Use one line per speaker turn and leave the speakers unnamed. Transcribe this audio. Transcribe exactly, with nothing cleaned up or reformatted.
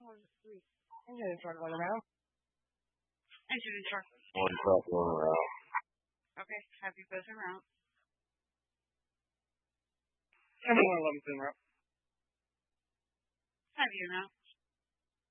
I'm getting truck going around.
Engine truck.
One truck going around.
Okay, have you both around?
seventy-one eleven route.
Have you now?